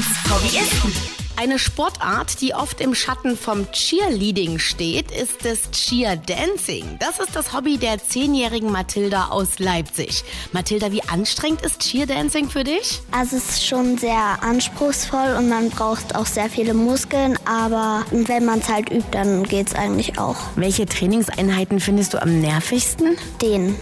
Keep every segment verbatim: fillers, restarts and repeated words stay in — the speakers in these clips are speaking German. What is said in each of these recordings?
Tweens Hobbyisten. Eine Sportart, die oft im Schatten vom Cheerleading steht, ist das Cheerdancing. Das ist das Hobby der zehnjährigen Mathilda aus Leipzig. Mathilda, wie anstrengend ist Cheerdancing für dich? Also es ist schon sehr anspruchsvoll und man braucht auch sehr viele Muskeln, aber wenn man es halt übt, dann geht es eigentlich auch. Welche Trainingseinheiten findest du am nervigsten? Den.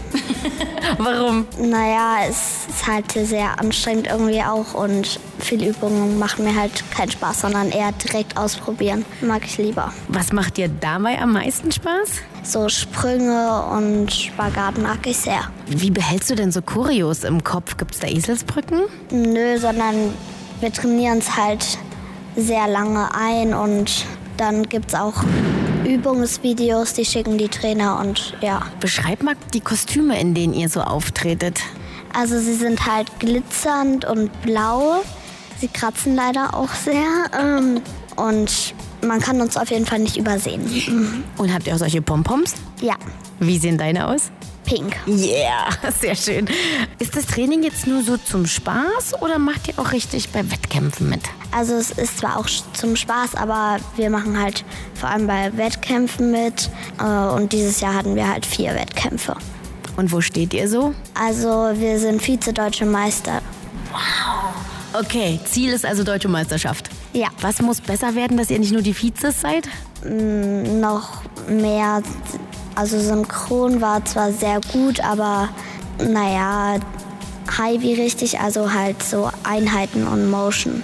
Warum? Naja, es ist halt sehr anstrengend irgendwie auch und viele Übungen machen mir halt keinen Spaß, sondern eher direkt ausprobieren. Mag ich lieber. Was macht dir dabei am meisten Spaß? So Sprünge und Spagat mag ich sehr. Wie behältst du denn so Choreos im Kopf? Gibt es da Eselsbrücken? Nö, sondern wir trainieren es halt sehr lange ein und dann gibt es auch Übungsvideos, die schicken die Trainer und ja. Beschreib mal die Kostüme, in denen ihr so auftretet. Also sie sind halt glitzernd und blau. Sie kratzen leider auch sehr ähm, und man kann uns auf jeden Fall nicht übersehen. Und habt ihr auch solche Pompoms? Ja. Wie sehen deine aus? Pink. Yeah, sehr schön. Ist das Training jetzt nur so zum Spaß oder macht ihr auch richtig bei Wettkämpfen mit? Also es ist zwar auch zum Spaß, aber wir machen halt vor allem bei Wettkämpfen mit äh, und dieses Jahr hatten wir halt vier Wettkämpfe. Und wo steht ihr so? Also wir sind Vize-Deutsche Meister. Wow. Okay, Ziel ist also Deutsche Meisterschaft. Ja. Was muss besser werden, dass ihr nicht nur die Vizes seid? Mm, noch mehr, also Synchron war zwar sehr gut, aber naja, High-V richtig, also halt so Einheiten und Motion.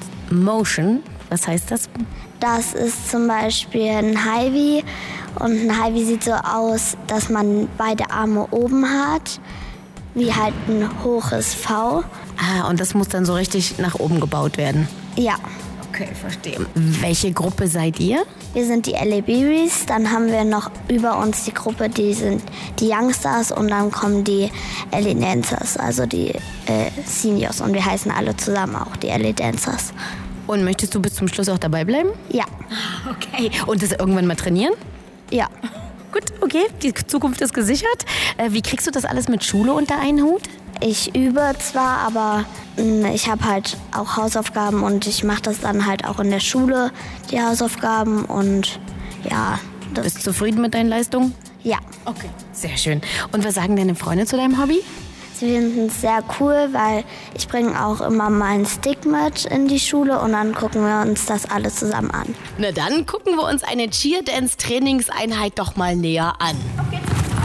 Motion? Was heißt das? Das ist zum Beispiel ein High-V und ein High-V sieht so aus, dass man beide Arme oben hat, wie halt ein hohes V. Ah, und das muss dann so richtig nach oben gebaut werden? Ja. Okay, verstehe. Welche Gruppe seid ihr? Wir sind die L A Berries, dann haben wir noch über uns die Gruppe, die sind die Youngstars und dann kommen die L A Dancers, also die äh, Seniors und wir heißen alle zusammen auch die L A Dancers. Und möchtest du bis zum Schluss auch dabei bleiben? Ja. Okay. Und das irgendwann mal trainieren? Ja. Gut, okay, die Zukunft ist gesichert. Äh, wie kriegst du das alles mit Schule unter einen Hut? Ich übe zwar, aber mh, ich habe halt auch Hausaufgaben und ich mache das dann halt auch in der Schule, die Hausaufgaben und ja. Das Bist du zufrieden mit deinen Leistungen? Ja. Okay, sehr schön. Und was sagen deine Freunde zu deinem Hobby? Sie finden es sehr cool, weil ich bringe auch immer meinen Stick mit in die Schule und dann gucken wir uns das alle zusammen an. Na dann gucken wir uns eine Cheerdance-Trainingseinheit doch mal näher an. Okay.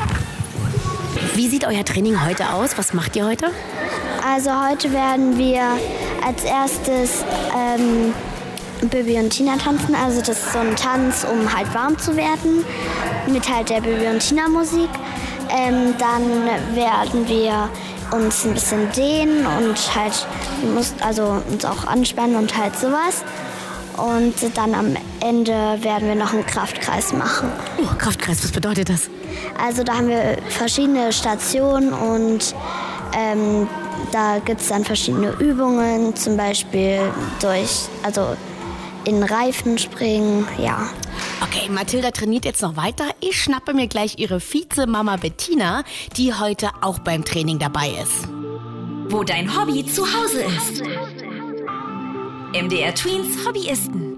Wie sieht euer Training heute aus? Was macht ihr heute? Also heute werden wir als erstes ähm, Bibi und Tina tanzen. Also das ist so ein Tanz, um halt warm zu werden mit halt der Bibi und Tina Musik. Ähm, dann werden wir uns ein bisschen dehnen und halt wir müssen also uns auch anspannen und halt sowas. Und dann am Ende werden wir noch einen Kraftkreis machen. Oh, Kraftkreis, was bedeutet das? Also da haben wir verschiedene Stationen und ähm, da gibt es dann verschiedene Übungen, zum Beispiel durch, also in Reifen springen, ja. Okay, Mathilda trainiert jetzt noch weiter. Ich schnappe mir gleich ihre Vize-Mama Bettina, die heute auch beim Training dabei ist. Wo dein Hobby zu Hause ist. M D R Tweens Hobbyisten.